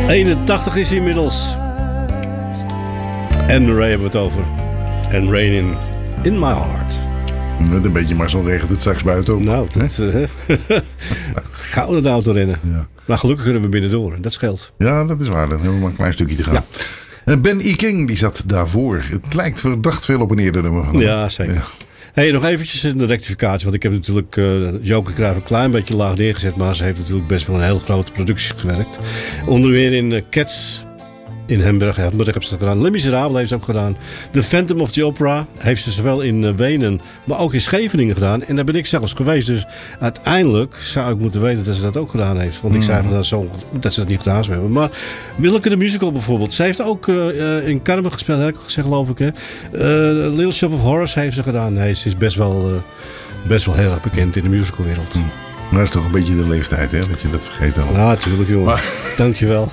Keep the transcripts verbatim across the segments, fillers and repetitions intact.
eenentachtig is hij inmiddels. En Ray hebben we het over. En Raining in My Heart. Met een beetje Marcel regent het straks buiten ook. Nou, dat uh, gouden de auto rennen. Ja. Maar gelukkig kunnen we binnendoor. Dat scheelt. Ja, dat is waar. Dan hebben we maar een klein stukje te gaan. Ja. Ben E. King die zat daarvoor. Het lijkt verdacht veel op een eerder nummer van hem. Ja, zeker. Ja. Hey, nog eventjes een rectificatie. Want ik heb natuurlijk uh, Joke Cruijff een klein beetje laag neergezet. Maar ze heeft natuurlijk best wel een heel grote productie gewerkt. Onder meer in uh, Cats. In Hamburg, Hamburg hebben ze dat gedaan. Les Miserables heeft ze ook gedaan. The Phantom of the Opera heeft ze zowel in uh, Wenen, maar ook in Scheveningen gedaan. En daar ben ik zelfs geweest. Dus uiteindelijk zou ik moeten weten dat ze dat ook gedaan heeft. Want ik mm. zei van dat, zo, dat ze dat niet gedaan zou hebben. Maar Willeke de Musical bijvoorbeeld. Ze heeft ook uh, uh, in Carmen gespeeld, heb ik al gezegd geloof ik. Hè. Uh, Little Shop of Horrors heeft ze gedaan. Nee, ze is best wel, uh, best wel heel erg bekend in de musicalwereld. Mm. Maar dat is toch een beetje de leeftijd, hè? Dat je dat vergeet al. Ja, natuurlijk jongen. Maar... Dankjewel.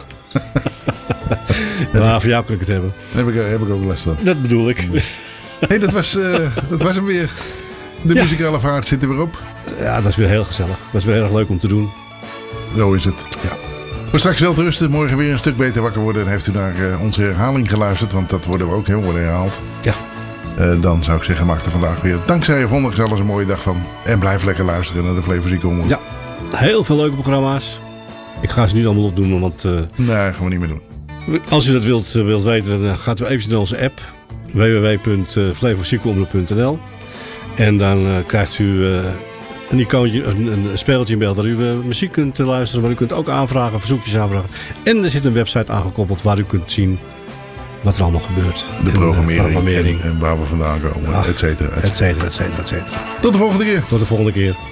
Maar voor jou kan ik het hebben. Heb ik, heb ik ook les van. Dat bedoel ik. Hey, dat, was, uh, dat was hem weer. De ja. muzikale vaart zit er weer op. Ja, dat is weer heel gezellig. Dat is weer erg leuk om te doen. Zo is het. Ja. Maar straks wel te rusten. Morgen weer een stuk beter wakker worden. En heeft u naar uh, onze herhaling geluisterd. Want dat worden we ook heel worden herhaald. Ja. Uh, dan zou ik zeggen, maak er vandaag weer dankzij je vondig zelfs een mooie dag van. En blijf lekker luisteren naar de Flevoziek Omroep. Ja, heel veel leuke programma's. Ik ga ze niet allemaal opdoen, want... Uh, nee, gaan we niet meer doen. Als u dat wilt, uh, wilt weten, dan gaat u even naar onze app. w w w punt flevoziekeomroep punt n l. En dan uh, krijgt u uh, een icoontje, een, een speeltje in beeld waar u uh, muziek kunt uh, luisteren. Maar u kunt ook aanvragen, verzoekjes aanvragen. En er zit een website aangekoppeld waar u kunt zien wat er allemaal gebeurt. De en, programmering, uh, programmering. En, en waar we vandaan komen, ja, et cetera, et cetera. Et cetera, et cetera, et cetera. Tot de volgende keer. Tot de volgende keer.